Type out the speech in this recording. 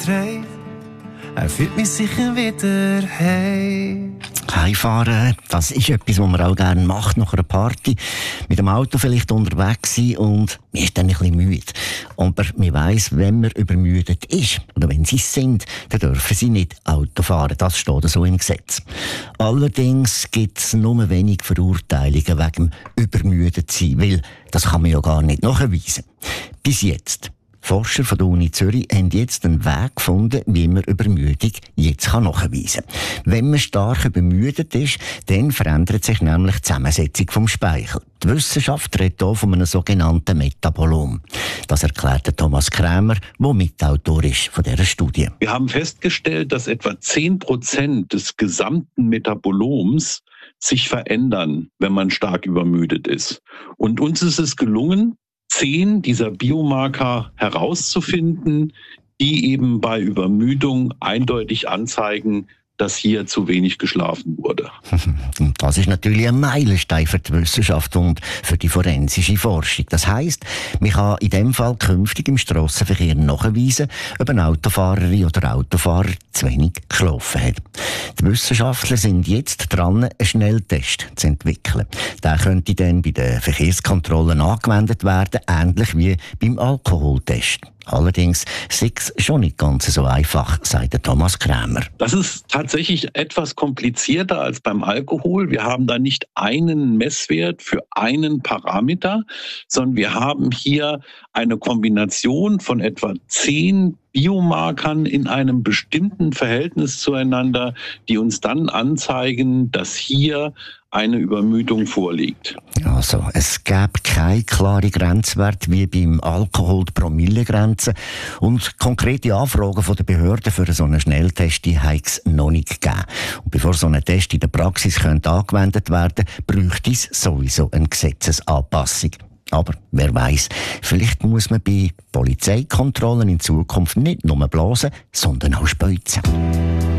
dreht, er führt mich sicher wieder heim. Heimfahren, das ist etwas, was man auch gerne macht nach einer Party. Mit dem Auto vielleicht unterwegs sein und man ist dann ein bisschen müde. Aber man weiss, wenn man übermüdet ist, oder wenn sie es sind, dann dürfen sie nicht Auto fahren. Das steht so im Gesetz. Allerdings gibt es nur wenig Verurteilungen wegen dem Übermüdetsein, weil das kann man ja gar nicht nachweisen. Bis jetzt. Forscher von der Uni Zürich haben jetzt einen Weg gefunden, wie man Übermüdung jetzt nachweisen kann. Wenn man stark übermüdet ist, dann verändert sich nämlich die Zusammensetzung vom Speichel. Die Wissenschaft redet hier von einem sogenannten Metabolom. Das erklärt Thomas Krämer, der Mitautor ist von dieser Studie. Wir haben festgestellt, dass etwa 10% des gesamten Metaboloms sich verändern, wenn man stark übermüdet ist. Und uns ist es gelungen, 10 dieser Biomarker herauszufinden, die eben bei Übermüdung eindeutig anzeigen, dass hier zu wenig geschlafen wurde. Das ist natürlich ein Meilenstein für die Wissenschaft und für die forensische Forschung. Das heisst, man kann in diesem Fall künftig im Strassenverkehr nachweisen, ob eine Autofahrerin oder Autofahrer zu wenig geschlafen hat. Die Wissenschaftler sind jetzt dran, einen Schnelltest zu entwickeln. Der könnte dann bei den Verkehrskontrollen angewendet werden, ähnlich wie beim Alkoholtest. Allerdings sei es schon nicht ganz so einfach, sagt Thomas Krämer. Das ist tatsächlich etwas komplizierter als beim Alkohol. Wir haben da nicht einen Messwert für einen Parameter, sondern wir haben hier eine Kombination von etwa 10 Biomarkern in einem bestimmten Verhältnis zueinander, die uns dann anzeigen, dass hier eine Übermüdung vorliegt. Also, es gäbe keine klare Grenzwerte wie beim Alkohol, die Promillegrenze. Und konkrete Anfragen von den Behörden für so einen Schnelltest hat es noch nicht gegeben. Und bevor so ein Test in der Praxis angewendet werden könnte, bräuchte es sowieso eine Gesetzesanpassung. Aber wer weiß, vielleicht muss man bei Polizeikontrollen in Zukunft nicht nur blasen, sondern auch speuzen.